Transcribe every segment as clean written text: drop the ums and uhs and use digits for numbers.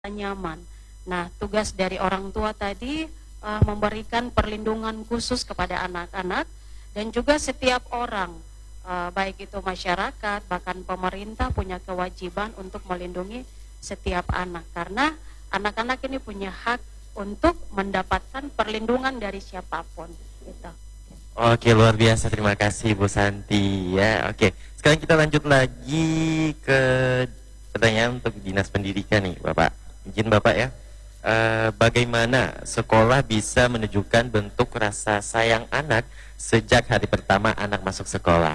nyaman. Nah, tugas dari orang tua tadi memberikan perlindungan khusus kepada anak-anak dan juga setiap orang, baik itu masyarakat, bahkan pemerintah punya kewajiban untuk melindungi setiap anak karena anak-anak ini punya hak untuk mendapatkan perlindungan dari siapapun. Gitu. Oke, luar biasa, terima kasih Bu Santi ya. Oke, sekarang kita lanjut lagi ke pertanyaan untuk Dinas Pendidikan nih Bapak. Izin Bapak ya. Bagaimana sekolah bisa menunjukkan bentuk rasa sayang anak sejak hari pertama anak masuk sekolah?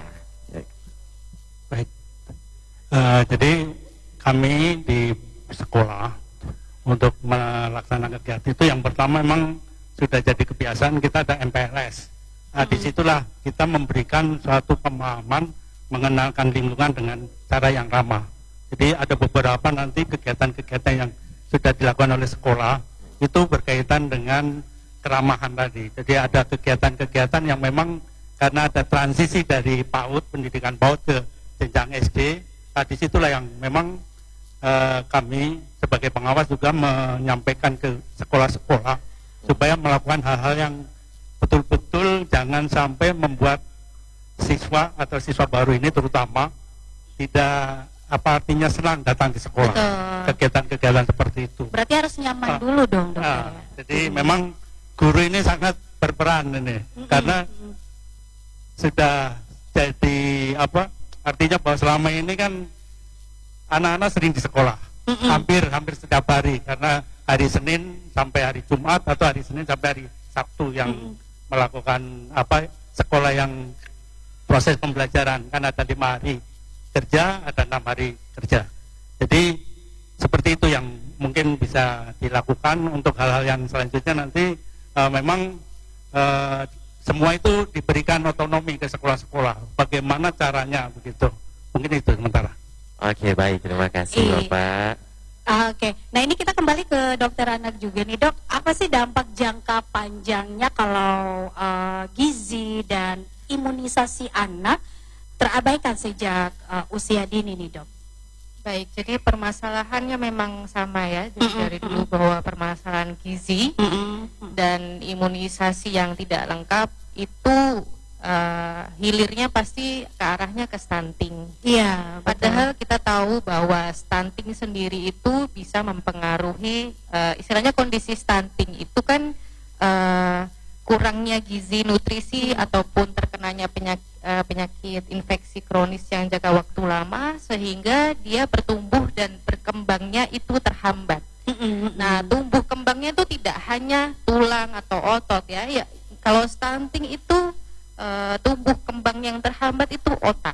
Baik, jadi kami di sekolah untuk melaksanakan kegiatan itu yang pertama memang sudah jadi kebiasaan kita ada MPLS. Nah, disitulah kita memberikan suatu pemahaman mengenalkan lingkungan dengan cara yang ramah. Jadi ada beberapa nanti kegiatan-kegiatan yang sudah dilakukan oleh sekolah itu berkaitan dengan keramahan tadi. Jadi ada kegiatan-kegiatan yang memang karena ada transisi dari PAUD, pendidikan PAUD ke jenjang SD. Nah, disitulah yang memang kami sebagai pengawas juga menyampaikan ke sekolah-sekolah supaya melakukan hal-hal yang betul-betul jangan sampai membuat siswa atau siswa baru ini terutama tidak artinya senang datang ke sekolah. Kegiatan-kegiatan seperti itu. Berarti harus nyaman dulu dong, dokter. Jadi memang guru ini sangat berperan ini karena sudah jadi artinya bahwa selama ini kan anak-anak sering di sekolah hampir setiap hari karena hari Senin sampai hari Jumat atau hari Senin sampai hari Sabtu yang melakukan sekolah yang proses pembelajaran kan ada 5 hari kerja, ada 6 hari kerja. Jadi seperti itu yang mungkin bisa dilakukan untuk hal-hal yang selanjutnya nanti memang semua itu diberikan otonomi ke sekolah-sekolah. Bagaimana caranya begitu? Mungkin itu sementara. Oke, baik, terima kasih Bapak. Oke, nah ini kita kembali ke dokter anak juga nih dok. Apa sih dampak jangka panjangnya kalau gizi dan imunisasi anak terabaikan sejak usia dini nih dok? Baik, jadi permasalahannya memang sama ya. Jadi dari dulu bahwa permasalahan gizi dan imunisasi yang tidak lengkap itu hilirnya pasti ke arahnya ke stunting. Iya. Padahal kita tahu bahwa stunting sendiri itu bisa mempengaruhi istilahnya kondisi stunting itu kan kurangnya gizi, nutrisi ataupun terkenanya penyakit infeksi kronis yang jangka waktu lama sehingga dia bertumbuh dan berkembangnya itu terhambat. Nah, tumbuh kembangnya itu tidak hanya tulang atau otot ya. Kalau stunting itu tumbuh kembang yang terhambat itu otak.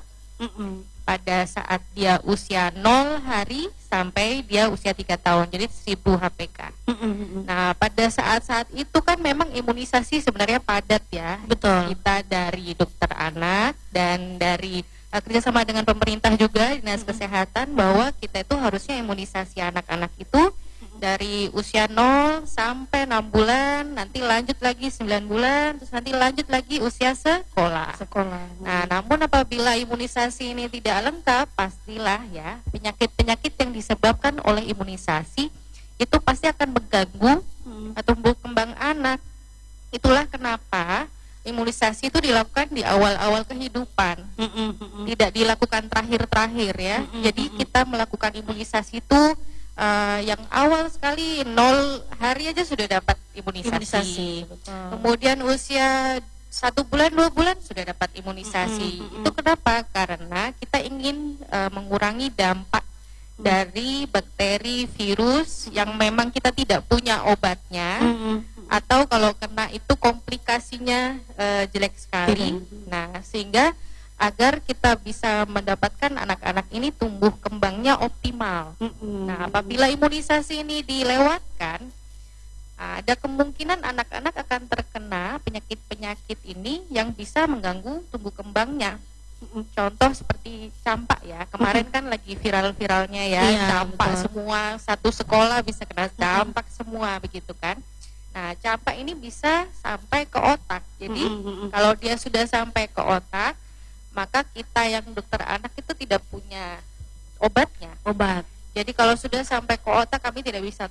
Pada saat dia usia 0 hari sampai dia usia 3 tahun, jadi 1000 HPK. Nah, pada saat-saat itu kan memang imunisasi sebenarnya padat ya. Betul. Kita dari dokter anak dan dari kerjasama dengan pemerintah juga, Dinas Kesehatan, bahwa kita itu harusnya imunisasi anak-anak itu dari usia 0 sampai 6 bulan, nanti lanjut lagi 9 bulan, terus nanti lanjut lagi usia sekolah. Nah, namun apabila imunisasi ini tidak lengkap, pastilah ya penyakit-penyakit yang disebabkan oleh imunisasi itu pasti akan mengganggu tumbuh kembang anak. Itulah kenapa imunisasi itu dilakukan di awal-awal kehidupan, tidak dilakukan terakhir-terakhir ya. Jadi kita melakukan imunisasi itu yang awal sekali 0 hari aja sudah dapat imunisasi. Kemudian usia 1 bulan 2 bulan sudah dapat imunisasi. Itu kenapa? Karena kita ingin mengurangi dampak dari bakteri, virus yang memang kita tidak punya obatnya, atau kalau kena itu komplikasinya jelek sekali. Nah, sehingga agar kita bisa mendapatkan anak-anak ini tumbuh kembangnya optimal. Nah, apabila imunisasi ini dilewatkan, ada kemungkinan anak-anak akan terkena penyakit-penyakit ini yang bisa mengganggu tumbuh kembangnya. Contoh seperti campak ya, kemarin kan lagi viral-viralnya ya, campak semua, satu sekolah bisa kena campak semua begitu kan. Nah, campak ini bisa sampai ke otak. Jadi kalau dia sudah sampai ke otak, maka kita yang dokter anak itu tidak punya obatnya. Jadi kalau sudah sampai kuota kami tidak bisa